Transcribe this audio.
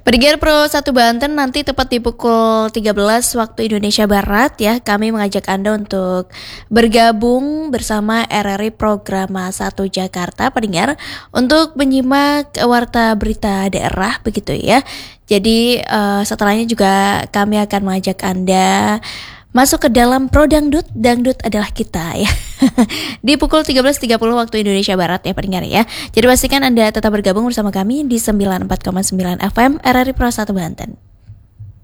Pendengar Pro 1 Banten, nanti tepat di pukul 13 waktu Indonesia Barat ya, kami mengajak Anda untuk bergabung bersama RRI Programa 1 Jakarta, pendengar, untuk menyimak warta berita daerah begitu ya. Jadi setelahnya juga kami akan mengajak Anda masuk ke dalam Pro Dangdut, Dangdut adalah kita ya. Di pukul 13.30 waktu Indonesia Barat ya pendengar ya. Jadi pastikan Anda tetap bergabung bersama kami di 94,9 FM RRI Pro 1 Banten.